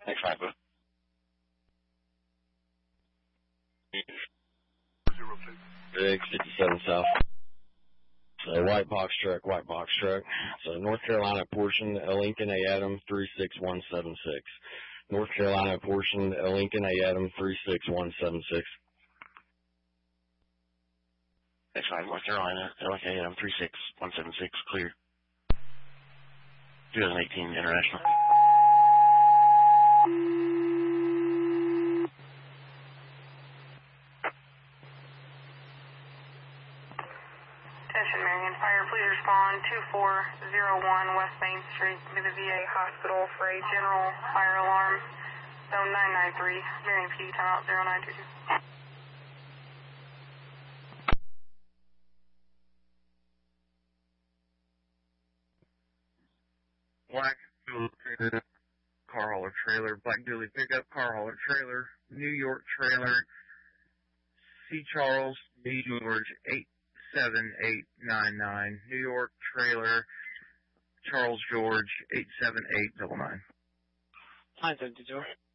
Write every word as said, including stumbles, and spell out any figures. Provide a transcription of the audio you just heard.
Next five, boo. Big fifty-seven South. So white box truck, white box truck. So North Carolina portion, L. Lincoln A. Adam three six one seven six. North Carolina portion, L. Lincoln A. Adam three six one seven six. Next five, North Carolina, L. Lincoln A. Adam three six one seven six, clear. twenty eighteen International. Attention, Marion Fire, please respond two four zero one West Main Street to the V A hospital for a general fire alarm. Zone nine nine three, Marion P D, timeout zero nine two two. Black Dually car hauler trailer, Black Dually pickup, car hauler trailer, New York trailer, C. Charles, B. George, eight seven eight nine nine, New York trailer, Charles George, eight seven eight nine nine. nine seventy-two.